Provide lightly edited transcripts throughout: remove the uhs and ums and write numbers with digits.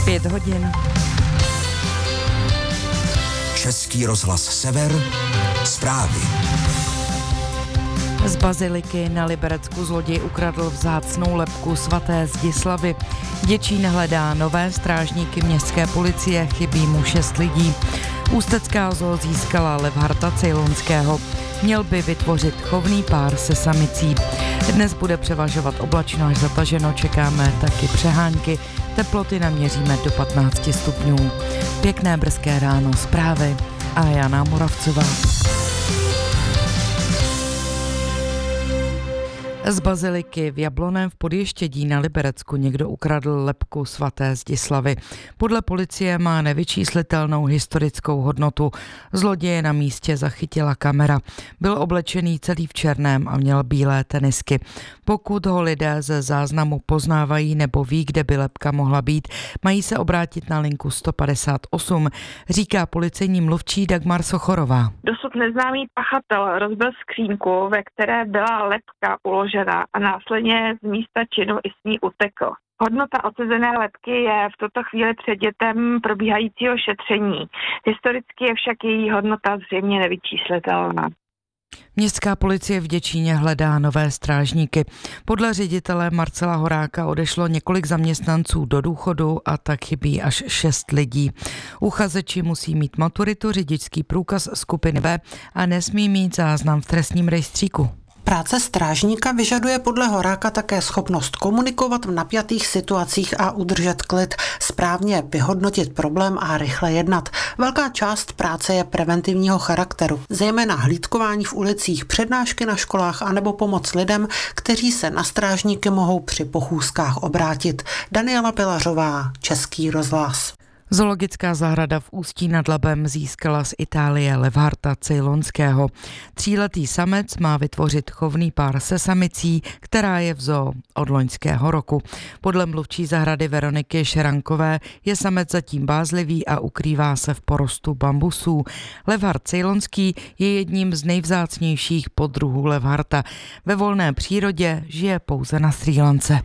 5 hodin. Český rozhlas Sever, zprávy. Z baziliky na Liberecku zloděj ukradl vzácnou lebku svaté Zdislavy. Děčín hledá nové strážníky městské policie, chybí mu 6 lidí. Ústecká zoo získala levharta ceylonského. Měl by vytvořit chovný pár se samicí. Dnes bude převažovat oblačno až zataženo, čekáme taky přehánky. Teploty naměříme do 15 stupňů. Pěkné brzké ráno, zprávy a Jana Moravcová. Z baziliky v Jablonném v Podještědí na Liberecku někdo ukradl lebku svaté Zdislavy. Podle policie má nevyčíslitelnou historickou hodnotu. Zloděje na místě zachytila kamera. Byl oblečený celý v černém a měl bílé tenisky. Pokud ho lidé ze záznamu poznávají nebo ví, kde by lebka mohla být, mají se obrátit na linku 158, říká policejní mluvčí Dagmar Sochorová. Dosud neznámý pachatel rozbil skřínku, ve které byla lebka uložena a následně z místa činu i s ní utekl. Hodnota odcezené lebky je v tuto chvíli předmětem probíhajícího šetření. Historicky je však její hodnota zřejmě nevyčíslitelná. Městská policie v Děčíně hledá nové strážníky. Podle ředitele Marcela Horáka odešlo několik zaměstnanců do důchodu a tak chybí až 6 lidí. Uchazeči musí mít maturitu, řidičský průkaz skupiny B a nesmí mít záznam v trestním rejstříku. Práce strážníka vyžaduje podle Horáka také schopnost komunikovat v napjatých situacích a udržet klid, správně vyhodnotit problém a rychle jednat. Velká část práce je preventivního charakteru, zejména hlídkování v ulicích, přednášky na školách anebo pomoc lidem, kteří se na strážníky mohou při pochůzkách obrátit. Daniela Pilařová, Český rozhlas. Zoologická zahrada v Ústí nad Labem získala z Itálie levharta ceylonského. 3letý samec má vytvořit chovný pár se samicí, která je v zoo od loňského roku. Podle mluvčí zahrady Veroniky Šerankové je samec zatím bázlivý a ukrývá se v porostu bambusů. Levhart ceylonský je jedním z nejvzácnějších poddruhů levharta. Ve volné přírodě žije pouze na Srí Lance.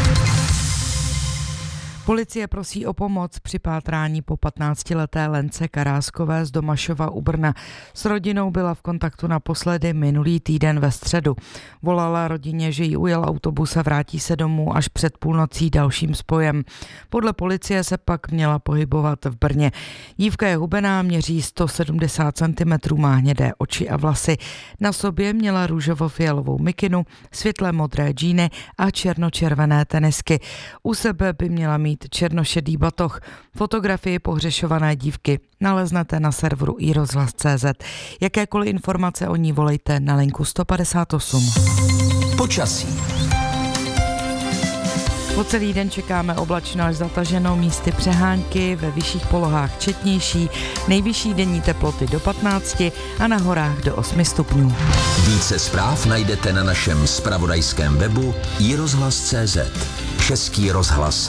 Policie prosí o pomoc při pátrání po 15leté Lence Karáskové z Domašova u Brna. S rodinou byla v kontaktu naposledy minulý týden ve středu. Volala rodině, že jí ujel autobus a vrátí se domů až před půlnocí dalším spojem. Podle policie se pak měla pohybovat v Brně. Dívka je hubená, měří 170 cm, má hnědé oči a vlasy. Na sobě měla růžovo-fialovou mikinu, světle modré džíny a černočervené tenisky. U sebe by měla mít černošedý batoh. Fotografii pohřešované dívky naleznete na serveru iRozhlas.cz. Jakékoliv informace o ní volejte na linku 158. Počasí. Po celý den čekáme oblačno až zataženo, místy přehánky, ve vyšších polohách četnější, nejvyšší denní teploty do 15 a na horách do 8 stupňů. Více zpráv najdete na našem zpravodajském webu iRozhlas.cz. Český rozhlas